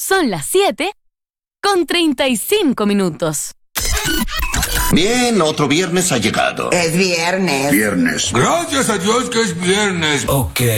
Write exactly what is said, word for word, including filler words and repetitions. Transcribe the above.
Son las siete con treinta y cinco minutos. Bien, otro viernes ha llegado. Es viernes. Viernes. Gracias a Dios que es viernes. Ok.